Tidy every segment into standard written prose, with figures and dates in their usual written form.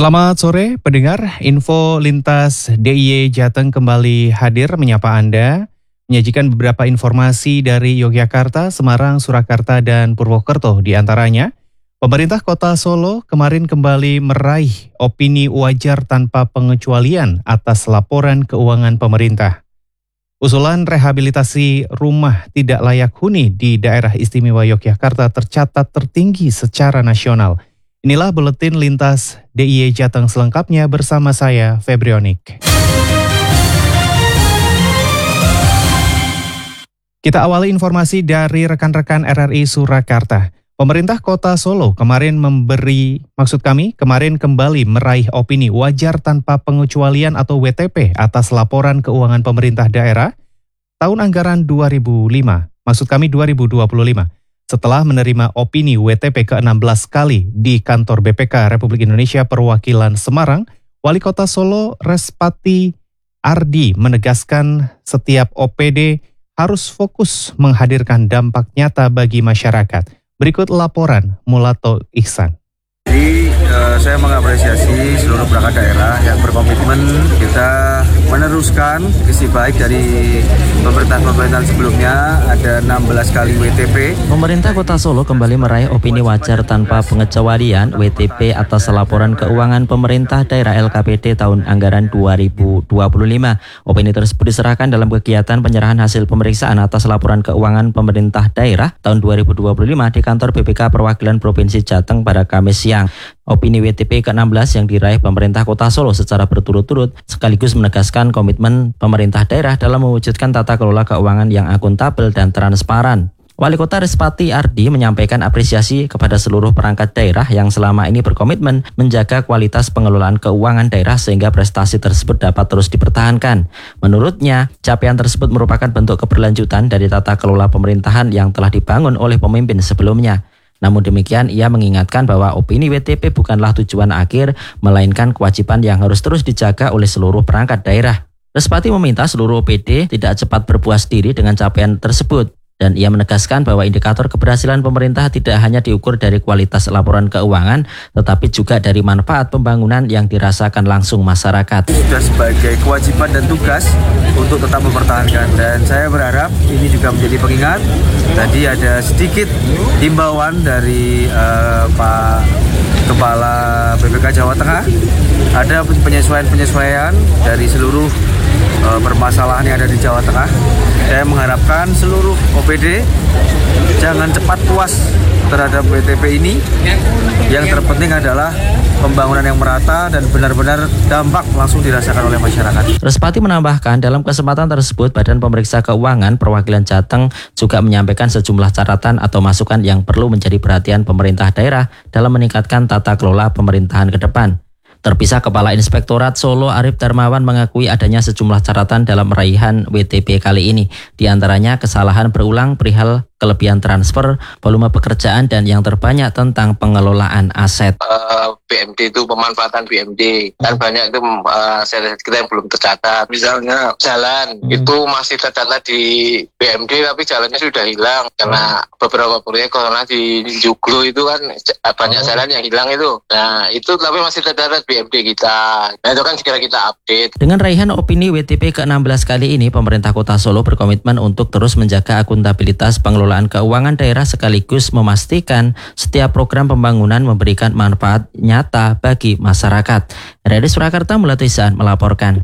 Selamat sore pendengar, info lintas DIY Jateng kembali hadir menyapa Anda, menyajikan beberapa informasi dari Yogyakarta, Semarang, Surakarta, dan Purwokerto. Di antaranya, pemerintah kota Solo kemarin kembali meraih opini wajar tanpa pengecualian atas laporan keuangan pemerintah. Usulan rehabilitasi rumah tidak layak huni di daerah istimewa Yogyakarta tercatat tertinggi secara nasional. Inilah buletin lintas DIY Jateng selengkapnya bersama saya, Febrionik. Kita awali informasi dari rekan-rekan RRI Surakarta. Pemerintah Kota Solo kemarin kembali meraih opini wajar tanpa pengecualian atau WTP atas laporan keuangan pemerintah daerah tahun anggaran 2025. Setelah menerima opini WTP ke-16 kali di kantor BPK Republik Indonesia Perwakilan Semarang, Wali Kota Solo Respati Ardi menegaskan setiap OPD harus fokus menghadirkan dampak nyata bagi masyarakat. Berikut laporan Mulato Ihsan. Jadi saya mengapresiasi seluruh perangkat daerah yang berkomitmen kita meneruskan isi baik dari pemerintahan sebelumnya. Ada 16 kali WTP. Pemerintah Kota Solo kembali meraih opini wajar tanpa pengecualian WTP atas laporan keuangan pemerintah daerah LKPD tahun anggaran 2025. Opini tersebut diserahkan dalam kegiatan penyerahan hasil pemeriksaan atas laporan keuangan pemerintah daerah tahun 2025 di kantor BPK Perwakilan Provinsi Jateng pada Kamis siang. Opini WTP ke-16 yang diraih pemerintah Kota Solo secara berturut-turut sekaligus menegaskan komitmen pemerintah daerah dalam mewujudkan tata kelola keuangan yang akuntabel dan transparan. Wali Kota Respati Ardi menyampaikan apresiasi kepada seluruh perangkat daerah yang selama ini berkomitmen menjaga kualitas pengelolaan keuangan daerah sehingga prestasi tersebut dapat terus dipertahankan. Menurutnya, capaian tersebut merupakan bentuk keberlanjutan dari tata kelola pemerintahan yang telah dibangun oleh pemimpin sebelumnya. Namun demikian, ia mengingatkan bahwa opini WTP bukanlah tujuan akhir, melainkan kewajiban yang harus terus dijaga oleh seluruh perangkat daerah. Respati meminta seluruh OPD tidak cepat berpuas diri dengan capaian tersebut. Dan ia menegaskan bahwa indikator keberhasilan pemerintah tidak hanya diukur dari kualitas laporan keuangan, tetapi juga dari manfaat pembangunan yang dirasakan langsung masyarakat. Sudah sebagai kewajiban dan tugas untuk tetap mempertahankan. Dan saya berharap ini juga menjadi pengingat. Tadi ada sedikit himbauan dari Pak Kepala BPK Jawa Tengah. Ada penyesuaian dari seluruh permasalahan yang ada di Jawa Tengah. Saya mengharapkan seluruh OPD jangan cepat puas terhadap WTP ini. Yang terpenting adalah pembangunan yang merata dan benar-benar dampak langsung dirasakan oleh masyarakat. Respati menambahkan dalam kesempatan tersebut Badan Pemeriksa Keuangan Perwakilan Jateng juga menyampaikan sejumlah catatan atau masukan yang perlu menjadi perhatian pemerintah daerah dalam meningkatkan tata kelola pemerintahan ke depan. Terpisah Kepala Inspektorat Solo Arif Darmawan mengakui adanya sejumlah catatan dalam raihan WTP kali ini. Di antaranya kesalahan berulang perihal kelebihan transfer, volume pekerjaan, dan yang terbanyak tentang pengelolaan aset. BMD itu pemanfaatan BMD kan banyak itu kita yang belum tercatat. Misalnya jalan itu masih tercatat di BMD tapi jalannya sudah hilang karena beberapa proyek karena di Joglo itu kan banyak jalan yang hilang itu. Nah itu tapi masih tercatat BMD kita. Nah itu kan segera kita update. Dengan raihan opini WTP ke-16 kali ini, pemerintah Kota Solo berkomitmen untuk terus menjaga akuntabilitas pengelolaan keuangan daerah sekaligus memastikan setiap program pembangunan memberikan manfaat nyata bagi masyarakat. RRI Surakarta Mulato Ihsan melaporkan.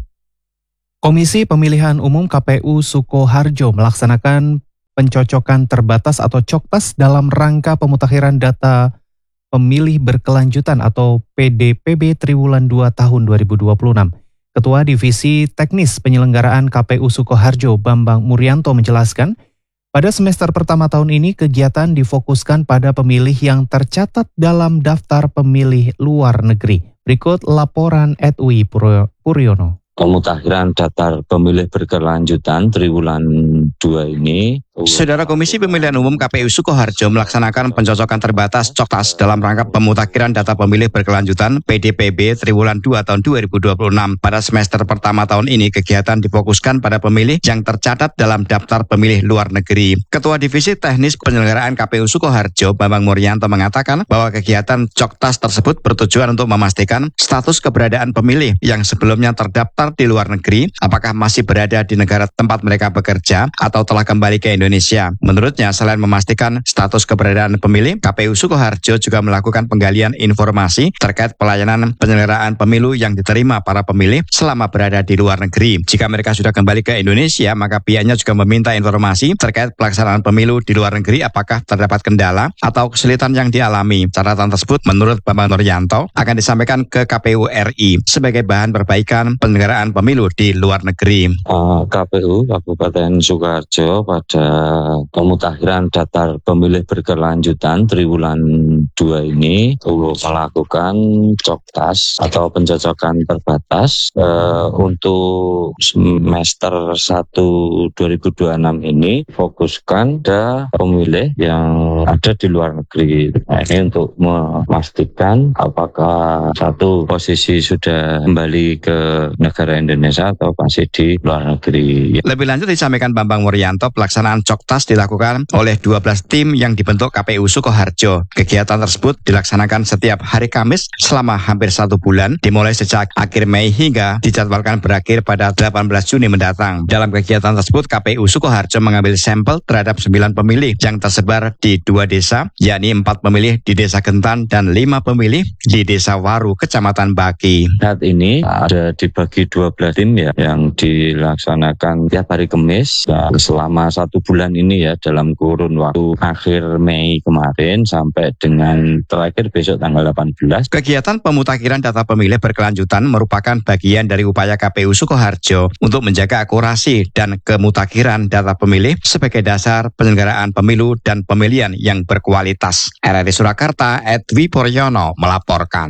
Komisi Pemilihan Umum KPU Sukoharjo melaksanakan pencocokan terbatas atau COKTAS dalam rangka pemutakhiran data pemilih berkelanjutan atau PDPB Triwulan 2 tahun 2026. Ketua Divisi Teknis Penyelenggaraan KPU Sukoharjo Bambang Murianto menjelaskan, pada semester pertama tahun ini kegiatan difokuskan pada pemilih yang tercatat dalam daftar pemilih luar negeri. Berikut laporan Edwi Puryono. Pemutakhiran daftar pemilih berkelanjutan Triwulan 2 ini Saudara Komisi Pemilihan Umum KPU Sukoharjo melaksanakan pencocokan terbatas COKTAS dalam rangka pemutakhiran data pemilih berkelanjutan PDPB Triwulan 2 tahun 2026. Pada semester pertama tahun ini, kegiatan difokuskan pada pemilih yang tercatat dalam daftar pemilih luar negeri. Ketua Divisi Teknis Penyelenggaraan KPU Sukoharjo, Bambang Muryanto, mengatakan bahwa kegiatan COKTAS tersebut bertujuan untuk memastikan status keberadaan pemilih yang sebelumnya terdaftar di luar negeri, apakah masih berada di negara tempat mereka bekerja atau telah kembali ke Indonesia. Menurutnya, selain memastikan status keberadaan pemilih, KPU Sukoharjo juga melakukan penggalian informasi terkait pelayanan penyelenggaraan pemilu yang diterima para pemilih selama berada di luar negeri. Jika mereka sudah kembali ke Indonesia, maka pihaknya juga meminta informasi terkait pelaksanaan pemilu di luar negeri, apakah terdapat kendala atau kesulitan yang dialami. Catatan tersebut menurut Bambang Muryanto akan disampaikan ke KPU RI sebagai bahan perbaikan penyelenggaraan pemilu di luar negeri. KPU Kabupaten Sukoharjo pada pemutakhiran daftar pemilih berkelanjutan Triwulan 2 ini melakukan COKTAS atau pencocokan terbatas untuk semester 1 2026 ini fokuskan pada pemilih yang ada di luar negeri. Nah, ini untuk memastikan apakah satu posisi sudah kembali ke negara Indonesia atau masih di luar negeri. Lebih lanjut disampaikan Bambang Muryanto, pelaksanaan COKTAS dilakukan oleh 12 tim yang dibentuk KPU Sukoharjo. Kegiatan tersebut dilaksanakan setiap hari Kamis selama hampir 1 bulan, dimulai sejak akhir Mei hingga dijadwalkan berakhir pada 18 Juni mendatang. Dalam kegiatan tersebut, KPU Sukoharjo mengambil sampel terhadap 9 pemilih yang tersebar di 2 desa, yakni 4 pemilih di Desa Gentan dan 5 pemilih di Desa Waru, Kecamatan Baki. Saat ini ada dibagi 12 tim ya, yang dilaksanakan tiap hari Kamis selama 1 bulan ini ya, dalam kurun waktu akhir Mei kemarin sampai dengan terakhir besok tanggal 18. Kegiatan pemutakhiran data pemilih berkelanjutan merupakan bagian dari upaya KPU Sukoharjo untuk menjaga akurasi dan kemutakhiran data pemilih sebagai dasar penyelenggaraan pemilu dan pemilihan yang berkualitas. RRI Surakarta, Edwi Poryono melaporkan.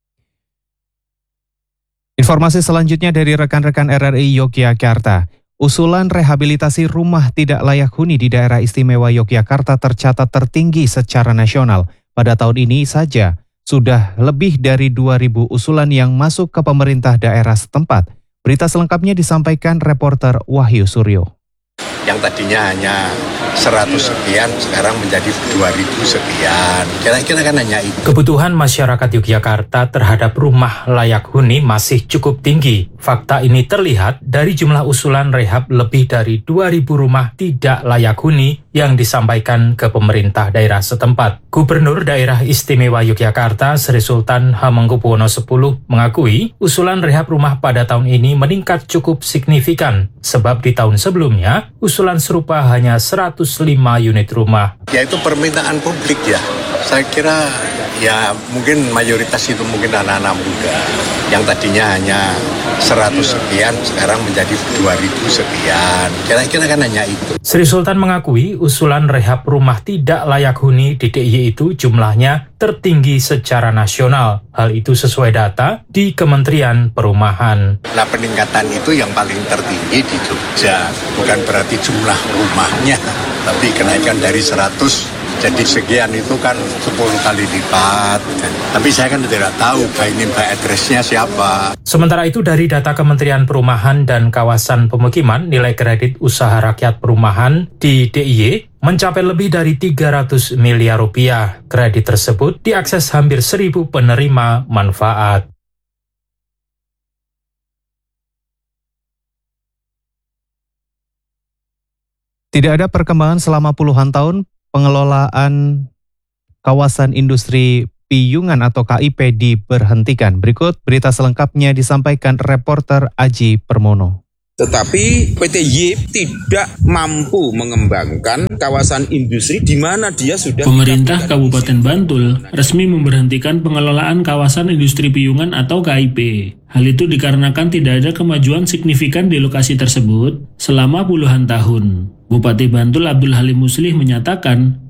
Informasi selanjutnya dari rekan-rekan RRI Yogyakarta. Usulan rehabilitasi rumah tidak layak huni di daerah istimewa Yogyakarta tercatat tertinggi secara nasional. Pada tahun ini saja, sudah lebih dari 2.000 usulan yang masuk ke pemerintah daerah setempat. Berita selengkapnya disampaikan reporter Wahyu Suryo. Yang tadinya hanya 100 sekian, sekarang menjadi 2.000 sekian. Kira-kira kan hanya itu. Kebutuhan masyarakat Yogyakarta terhadap rumah layak huni masih cukup tinggi. Fakta ini terlihat dari jumlah usulan rehab lebih dari 2.000 rumah tidak layak huni yang disampaikan ke pemerintah daerah setempat. Gubernur Daerah Istimewa Yogyakarta Sri Sultan Hamengkubuwono X mengakui usulan rehab rumah pada tahun ini meningkat cukup signifikan, sebab di tahun sebelumnya usulan serupa hanya 105 unit rumah. Ya itu permintaan publik ya. Saya kira ya mungkin mayoritas itu mungkin anak-anak muda yang tadinya hanya 100 sekian, sekarang menjadi 2.000 sekian. Kira-kira kan hanya itu. Sri Sultan mengakui usulan rehab rumah tidak layak huni di DIY itu jumlahnya tertinggi secara nasional. Hal itu sesuai data di Kementerian Perumahan. Nah, peningkatan itu yang paling tertinggi di Jogja. Bukan berarti jumlah rumahnya, tapi kenaikan dari 100 jadi sekian itu kan 10 kali lipat. Tapi saya kan tidak tahu ini by address-nya siapa. Sementara itu dari data Kementerian Perumahan dan Kawasan Pemukiman, nilai kredit usaha rakyat perumahan di DIY mencapai lebih dari 300 miliar rupiah. Kredit tersebut diakses hampir 1.000 penerima manfaat. Tidak ada perkembangan selama puluhan tahun pengelolaan kawasan industri Piyungan atau KIP diberhentikan. Berikut berita selengkapnya disampaikan reporter Aji Permono. Tetapi PT YIP tidak mampu mengembangkan kawasan industri di mana dia sudah... Pemerintah Kabupaten Bantul resmi memberhentikan pengelolaan kawasan industri Piyungan atau KIP. Hal itu dikarenakan tidak ada kemajuan signifikan di lokasi tersebut selama puluhan tahun. Bupati Bantul Abdul Halim Muslih menyatakan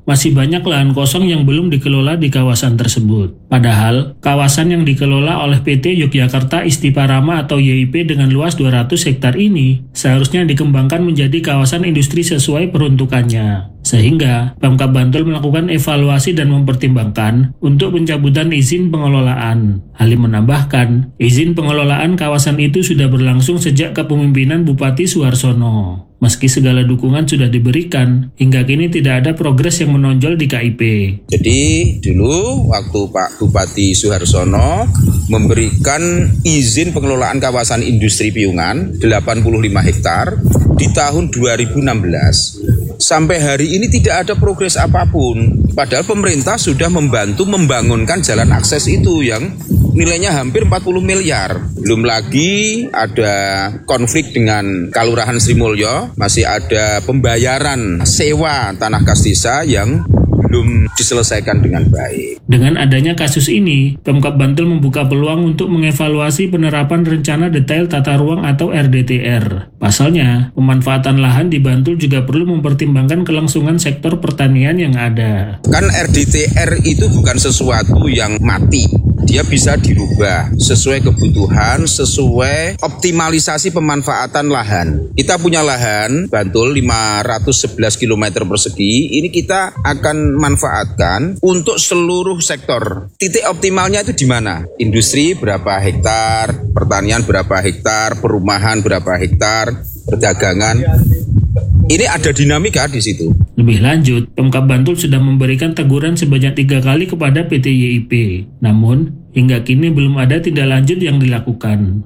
masih banyak lahan kosong yang belum dikelola di kawasan tersebut. Padahal, kawasan yang dikelola oleh PT Yogyakarta Istiparama atau YIP dengan luas 200 hektar ini seharusnya dikembangkan menjadi kawasan industri sesuai peruntukannya. Sehingga, Pemkab Bantul melakukan evaluasi dan mempertimbangkan untuk pencabutan izin pengelolaan. Halim menambahkan, izin pengelolaan kawasan itu sudah berlangsung sejak kepemimpinan Bupati Suharsono. Meski segala dukungan sudah diberikan, hingga kini tidak ada progres yang menonjol di KIP. Jadi dulu waktu Pak Bupati Suharsono memberikan izin pengelolaan kawasan industri Piungan 85 hektar di tahun 2016. Sampai hari ini tidak ada progres apapun. Padahal pemerintah sudah membantu membangunkan jalan akses itu yang nilainya hampir 40 miliar. Belum lagi ada konflik dengan Kalurahan Sri Mulyo, masih ada pembayaran sewa tanah kas desa yang belum diselesaikan dengan baik. Dengan adanya kasus ini, Pemkab Bantul membuka peluang untuk mengevaluasi penerapan rencana detail tata ruang atau RDTR. Pasalnya, pemanfaatan lahan di Bantul juga perlu mempertimbangkan kelangsungan sektor pertanian yang ada. Kan RDTR itu bukan sesuatu yang mati. Dia bisa dirubah sesuai kebutuhan, sesuai optimalisasi pemanfaatan lahan. Kita punya lahan Bantul 511 km persegi, ini kita akan manfaatkan untuk seluruh sektor. Titik optimalnya itu di mana? Industri berapa hektar, pertanian berapa hektar, perumahan berapa hektar, perdagangan. Ini ada dinamika di situ. Lebih lanjut, Pemkab Bantul sudah memberikan teguran sebanyak 3 kali kepada PT YIP. Namun, hingga kini belum ada tindak lanjut yang dilakukan.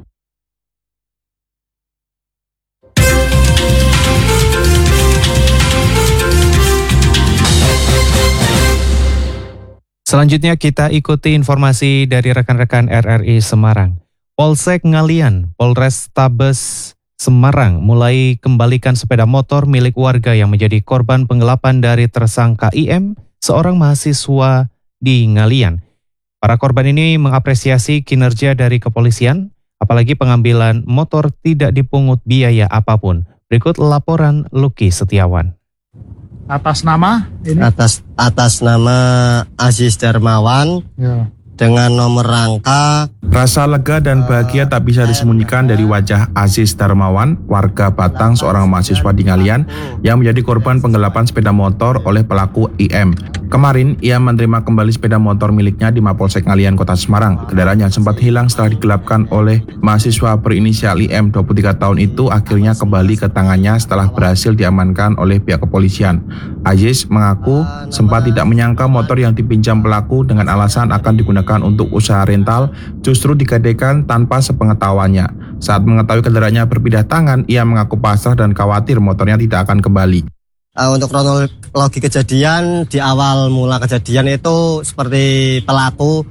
Selanjutnya kita ikuti informasi dari rekan-rekan RRI Semarang. Polsek Ngalian, Polrestabes Semarang mulai kembalikan sepeda motor milik warga yang menjadi korban penggelapan dari tersangka IM, seorang mahasiswa di Ngalian. Para korban ini mengapresiasi kinerja dari kepolisian, apalagi pengambilan motor tidak dipungut biaya apapun. Berikut laporan Lucky Setiawan. Atas nama ini? Atas nama Aziz Darmawan. Ya. Dengan nomor rangka. Rasa lega dan bahagia tak bisa disembunyikan dari wajah Aziz Darmawan, warga Batang, seorang mahasiswa di Ngalian yang menjadi korban penggelapan sepeda motor oleh pelaku IM. Kemarin, ia menerima kembali sepeda motor miliknya di Mapolsek Ngalian, Kota Semarang. Kendaraan yang sempat hilang setelah digelapkan oleh mahasiswa berinisial IM 23 tahun itu akhirnya kembali ke tangannya setelah berhasil diamankan oleh pihak kepolisian. Aziz mengaku sempat tidak menyangka motor yang dipinjam pelaku dengan alasan akan digunakan untuk usaha rental justru digadaikan tanpa sepengetahuannya. Saat mengetahui kendaraannya berpindah tangan, ia mengaku pasrah dan khawatir motornya tidak akan kembali. Untuk kronologi kejadian, di awal mula kejadian itu seperti pelaku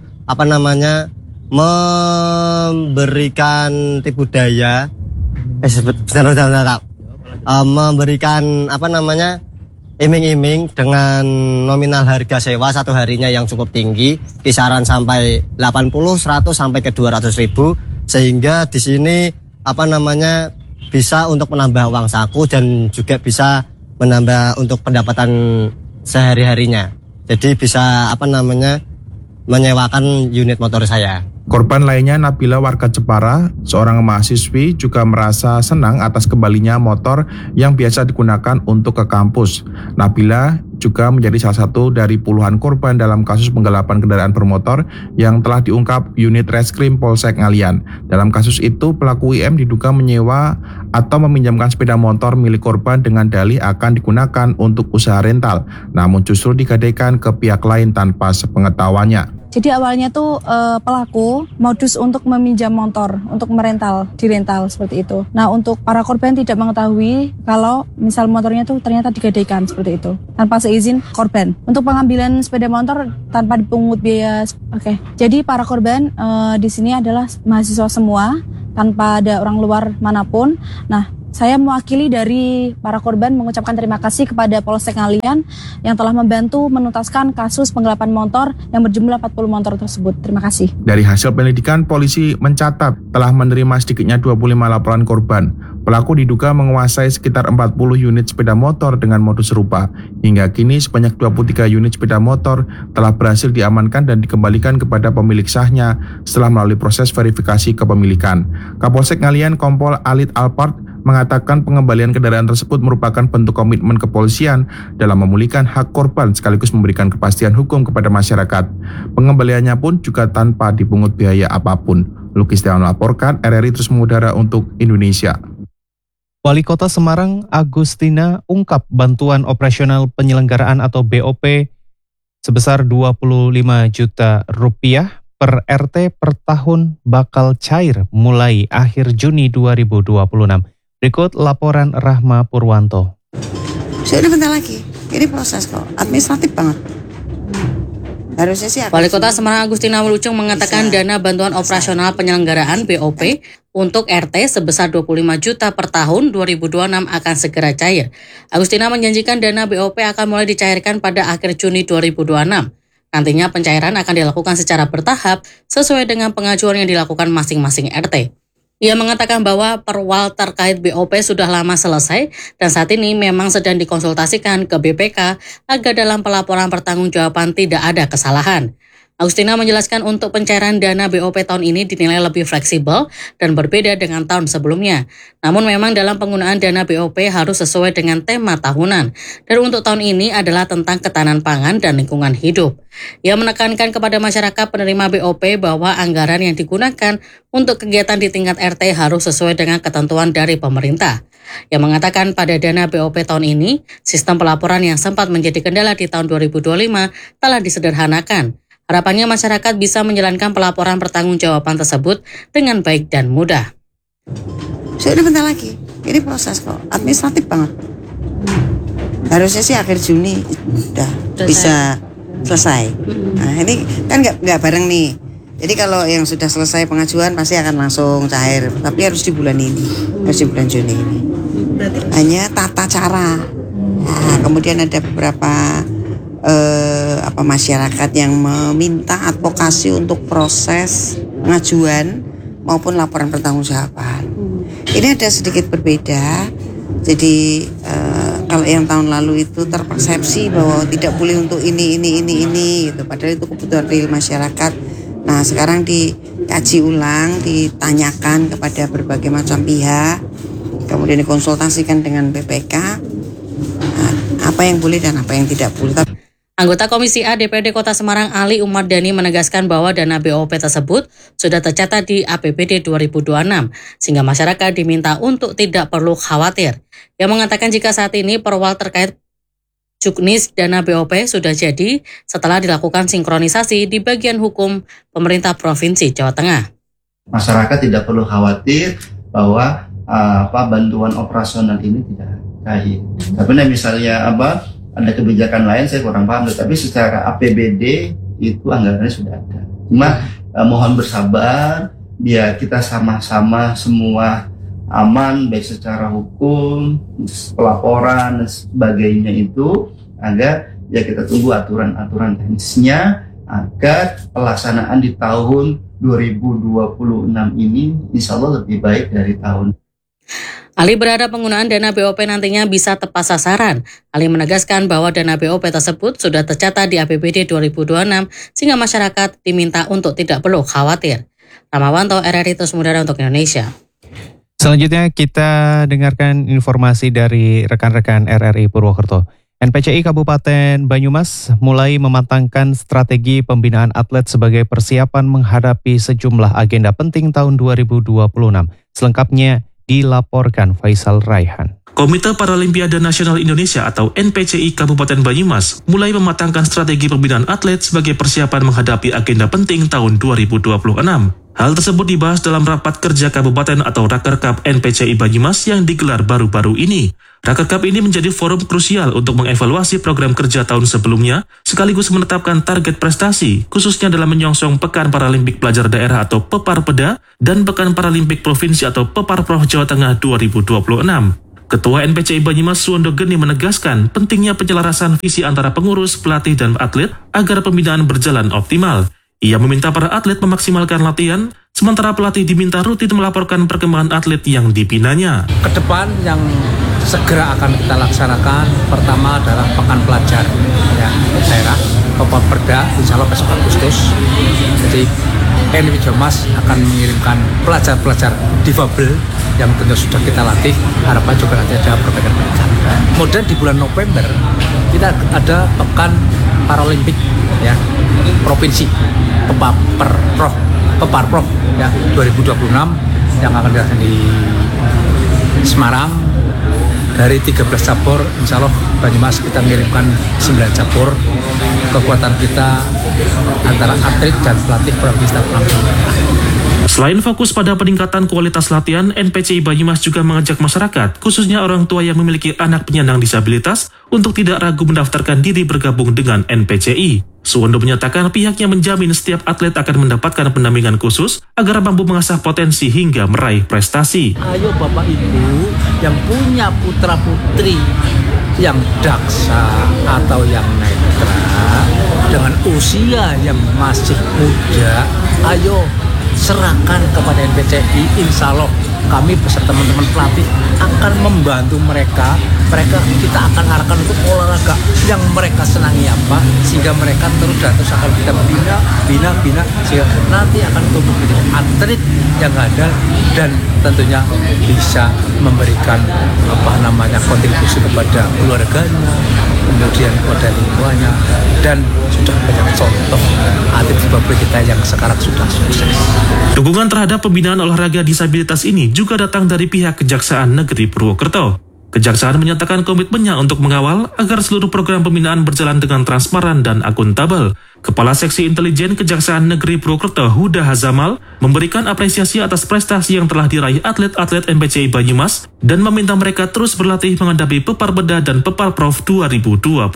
memberikan tipu daya, memberikan iming-iming dengan nominal harga sewa satu harinya yang cukup tinggi, kisaran sampai 80, 100 sampai ke 200 ribu, sehingga di sini bisa untuk menambah uang saku dan juga bisa menambah untuk pendapatan sehari-harinya. Jadi bisa menyewakan unit motor saya. Korban lainnya Nabila warga Jepara, seorang mahasiswi juga merasa senang atas kembalinya motor yang biasa digunakan untuk ke kampus. Nabila juga menjadi salah satu dari puluhan korban dalam kasus penggelapan kendaraan bermotor yang telah diungkap unit Reskrim Polsek Ngalian. Dalam kasus itu, pelaku IM diduga menyewa atau meminjamkan sepeda motor milik korban dengan dalih akan digunakan untuk usaha rental, namun justru digadaikan ke pihak lain tanpa sepengetahuannya. Jadi awalnya tuh pelaku modus untuk meminjam motor, untuk dirental seperti itu. Nah, untuk para korban tidak mengetahui kalau misal motornya tuh ternyata digadaikan seperti itu, tanpa seizin korban. Untuk pengambilan sepeda motor tanpa dipungut biaya. Oke. Jadi para korban di sini adalah mahasiswa semua, tanpa ada orang luar manapun. Nah, Saya mewakili dari para korban mengucapkan terima kasih kepada Polsek Ngalian yang telah membantu menuntaskan kasus penggelapan motor yang berjumlah 40 motor tersebut. Terima kasih. Dari hasil penyelidikan, polisi mencatat telah menerima sedikitnya 25 laporan korban. Pelaku diduga menguasai sekitar 40 unit sepeda motor dengan modus serupa. Hingga kini sebanyak 23 unit sepeda motor telah berhasil diamankan dan dikembalikan kepada pemilik sahnya setelah melalui proses verifikasi kepemilikan. Kapolsek Ngalian Kompol Alit Alpart mengatakan pengembalian kendaraan tersebut merupakan bentuk komitmen kepolisian dalam memulihkan hak korban sekaligus memberikan kepastian hukum kepada masyarakat. Pengembaliannya pun juga tanpa dipungut biaya apapun. Luki Setiawan melaporkan, RRI terus mengudara untuk Indonesia. Wali Kota Semarang Agustina ungkap bantuan operasional penyelenggaraan atau BOP sebesar 25 juta rupiah per RT per tahun bakal cair mulai akhir Juni 2026. Berikut laporan Rahma Purwanto. Sudah bentar lagi, ini proses kok, administratif banget. Harusnya sih. Wali Kota Semarang Agustina Wilujeng mengatakan dana bantuan operasional penyelenggaraan BOP untuk RT sebesar 25 juta per tahun 2026 akan segera cair. Agustina menjanjikan dana BOP akan mulai dicairkan pada akhir Juni 2026. Nantinya pencairan akan dilakukan secara bertahap sesuai dengan pengajuan yang dilakukan masing-masing RT. Ia mengatakan bahwa perwal terkait BOP sudah lama selesai dan saat ini memang sedang dikonsultasikan ke BPK agar dalam pelaporan pertanggungjawaban tidak ada kesalahan. Agustina menjelaskan untuk pencairan dana BOP tahun ini dinilai lebih fleksibel dan berbeda dengan tahun sebelumnya. Namun memang dalam penggunaan dana BOP harus sesuai dengan tema tahunan. Dan untuk tahun ini adalah tentang ketahanan pangan dan lingkungan hidup. Ia menekankan kepada masyarakat penerima BOP bahwa anggaran yang digunakan untuk kegiatan di tingkat RT harus sesuai dengan ketentuan dari pemerintah. Ia mengatakan pada dana BOP tahun ini, sistem pelaporan yang sempat menjadi kendala di tahun 2025 telah disederhanakan. Harapannya masyarakat bisa menjalankan pelaporan pertanggungjawaban tersebut dengan baik dan mudah. Sudah bentar lagi, ini proses kok, administratif banget. Harusnya sih akhir Juni udah bisa selesai. Nah ini kan nggak bareng nih. Jadi kalau yang sudah selesai pengajuan pasti akan langsung cair. Tapi harus di bulan ini, harus di bulan Juni ini. Hanya tata cara. Nah, kemudian ada beberapa masyarakat yang meminta advokasi untuk proses pengajuan maupun laporan pertanggungjawaban. Ini ada sedikit berbeda. Jadi kalau yang tahun lalu itu terpersepsi bahwa tidak boleh untuk ini gitu. Padahal itu kebutuhan real masyarakat. Nah sekarang dikaji ulang, ditanyakan kepada berbagai macam pihak, kemudian dikonsultasikan dengan BPK apa yang boleh dan apa yang tidak boleh. Anggota Komisi A DPRD Kota Semarang Ali Umar Dhani menegaskan bahwa dana BOP tersebut sudah tercatat di APBD 2026, sehingga masyarakat diminta untuk tidak perlu khawatir. Ia mengatakan jika saat ini perwal terkait juknis dana BOP sudah jadi setelah dilakukan sinkronisasi di bagian hukum pemerintah Provinsi Jawa Tengah. Masyarakat tidak perlu khawatir bahwa bantuan operasional ini tidak cair. Tapi misalnya ada kebijakan lain saya kurang paham, tapi secara APBD itu anggarannya sudah ada. Cuma mohon bersabar biar kita sama-sama semua aman baik secara hukum, pelaporan dan sebagainya itu, agar ya kita tunggu aturan-aturan teknisnya agar pelaksanaan di tahun 2026 ini insya Allah lebih baik dari tahun. Ali berharap penggunaan dana BOP nantinya bisa tepat sasaran. Ali menegaskan bahwa dana BOP tersebut sudah tercatat di APBD 2026 sehingga masyarakat diminta untuk tidak perlu khawatir. Ramawanto, RRI Terus Mudara untuk Indonesia. Selanjutnya kita dengarkan informasi dari rekan-rekan RRI Purwokerto. NPCI Kabupaten Banyumas mulai mematangkan strategi pembinaan atlet sebagai persiapan menghadapi sejumlah agenda penting tahun 2026. Selengkapnya dilaporkan Faisal Raihan. Komite Paralimpiade Nasional Indonesia atau NPCI Kabupaten Banyumas mulai mematangkan strategi pembinaan atlet sebagai persiapan menghadapi agenda penting tahun 2026. Hal tersebut dibahas dalam rapat kerja kabupaten atau Rakerkap NPCI Banyumas yang digelar baru-baru ini. Rakerkap ini menjadi forum krusial untuk mengevaluasi program kerja tahun sebelumnya, sekaligus menetapkan target prestasi, khususnya dalam menyongsong Pekan Paralimpik Pelajar Daerah atau Peparpeda dan Pekan Paralimpik Provinsi atau Peparprov Jawa Tengah 2026. Ketua NPCI Banyumas Suwondo Geni menegaskan pentingnya penyelarasan visi antara pengurus, pelatih, dan atlet agar pembinaan berjalan optimal. Ia meminta para atlet memaksimalkan latihan, sementara pelatih diminta rutin melaporkan perkembangan atlet yang dibinanya. Ke depan yang segera akan kita laksanakan, pertama adalah Pekan Pelajar ya, daerah, Peparpeda, insya Allah besok Agustus. Jadi NPCI Banyumas akan mengirimkan pelajar-pelajar difabel yang tentu sudah kita latih, harapan juga nanti ada perbaikan-perbaikan. Kemudian di bulan November kita ada Pekan Paralimpik ya, Provinsi Peparprov ya 2026 yang akan dilaksanakan di Semarang. Dari 13 cabur, insya Allah Banyumas kita mengirimkan 9 cabur. Kekuatan kita antara atlet dan pelatih kurang lebih langsung. Selain fokus pada peningkatan kualitas latihan, NPCI Banyumas juga mengajak masyarakat, khususnya orang tua yang memiliki anak penyandang disabilitas, untuk tidak ragu mendaftarkan diri bergabung dengan NPCI. Suwondo menyatakan pihaknya menjamin setiap atlet akan mendapatkan pendampingan khusus agar mampu mengasah potensi hingga meraih prestasi. Ayo Bapak Ibu yang punya putra-putri yang daksa atau yang netra dengan usia yang masih muda, ayo serahkan kepada NPCI. Insya Allah kami beserta teman-teman pelatih akan membantu mereka. Kita akan arahkan untuk olahraga yang mereka senangi apa, sehingga mereka terus akan kita bina sehingga nanti akan tumbuh menjadi atlet yang ada dan tentunya bisa memberikan kontribusi kepada keluarganya, kemudian kepada lingkungannya, dan sudah banyak contoh atlet difabel kita yang sekarang sudah sukses. Dukungan terhadap pembinaan olahraga disabilitas ini juga datang dari pihak Kejaksaan Negeri Purwokerto. Kejaksaan menyatakan komitmennya untuk mengawal agar seluruh program pembinaan berjalan dengan transparan dan akuntabel. Kepala Seksi Intelijen Kejaksaan Negeri Purwokerto, Huda Hazamal, memberikan apresiasi atas prestasi yang telah diraih atlet-atlet NPCI Banyumas dan meminta mereka terus berlatih menghadapi Peparpeda dan Peparprov 2026.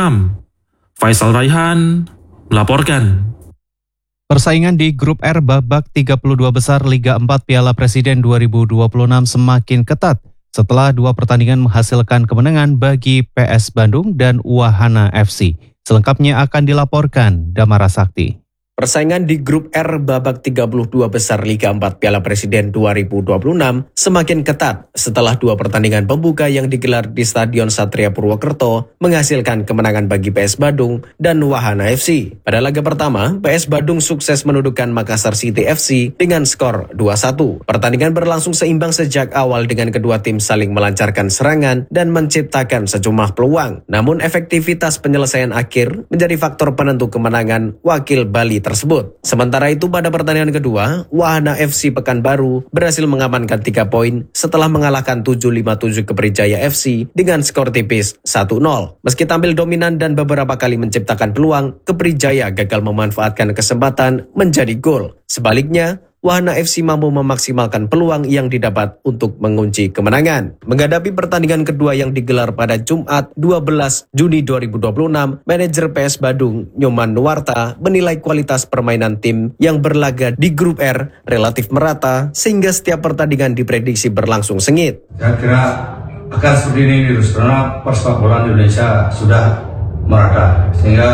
Faisal Raihan melaporkan. Persaingan di Grup R babak 32 besar Liga 4 Piala Presiden 2026 semakin ketat setelah 2 pertandingan menghasilkan kemenangan bagi PS Bandung dan Wahana FC. Selengkapnya akan dilaporkan Damara Sakti. Persaingan di Grup R babak 32 besar Liga 4 Piala Presiden 2026 semakin ketat setelah 2 pertandingan pembuka yang digelar di Stadion Satria Purwokerto menghasilkan kemenangan bagi PS Bandung dan Wahana FC. Pada laga pertama, PS Bandung sukses menundukkan Makassar City FC dengan skor 2-1. Pertandingan berlangsung seimbang sejak awal dengan kedua tim saling melancarkan serangan dan menciptakan sejumlah peluang. Namun efektivitas penyelesaian akhir menjadi faktor penentu kemenangan wakil Bali tersebut. Sementara itu pada pertandingan kedua, Wahana FC Pekanbaru berhasil mengamankan 3 poin setelah mengalahkan 7-5-7 Keprijaya FC dengan skor tipis 1-0. Meski tampil dominan dan beberapa kali menciptakan peluang, Keprijaya gagal memanfaatkan kesempatan menjadi gol. Sebaliknya, Wahana FC mampu memaksimalkan peluang yang didapat untuk mengunci kemenangan. Menghadapi pertandingan kedua yang digelar pada Jumat 12 Juni 2026, manajer PS Bandung, Nyoman Nuwarta, menilai kualitas permainan tim yang berlaga di Grup R relatif merata sehingga setiap pertandingan diprediksi berlangsung sengit. Saya kira akan seperti ini terus karena persepak bola Indonesia sudah merata, sehingga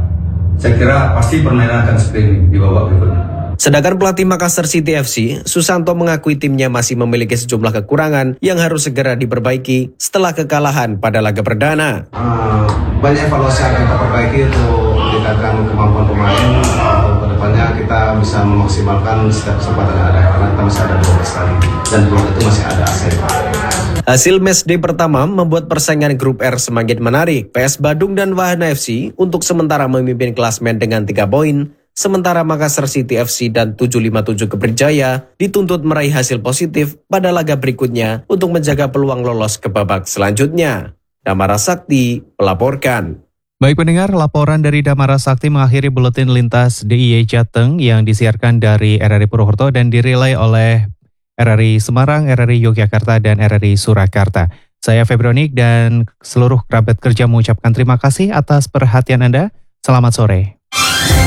saya kira pasti permainan akan seperti ini di babak berikutnya. Sedangkan pelatih Makassar City FC, Susanto mengakui timnya masih memiliki sejumlah kekurangan yang harus segera diperbaiki setelah kekalahan pada laga perdana. Banyak evaluasi yang kita perbaiki untuk meningkatkan kemampuan pemain. Untuk kedepannya kita bisa memaksimalkan setiap kesempatan yang ada, karena kita masih ada 12 kali dan peluang itu masih ada aset. Hasil matchday pertama membuat persaingan Grup R semakin menarik. PS Bandung dan Wahana FC untuk sementara memimpin klasmen dengan 3 poin. Sementara Makassar City FC dan 7-5-7 Keprijaya dituntut meraih hasil positif pada laga berikutnya untuk menjaga peluang lolos ke babak selanjutnya. Damara Sakti melaporkan. Baik pendengar, laporan dari Damara Sakti mengakhiri buletin lintas DIY Jateng yang disiarkan dari RRI Purwokerto dan dirilai oleh RRI Semarang, RRI Yogyakarta, dan RRI Surakarta. Saya Febronik dan seluruh kerabat kerja mengucapkan terima kasih atas perhatian Anda. Selamat sore.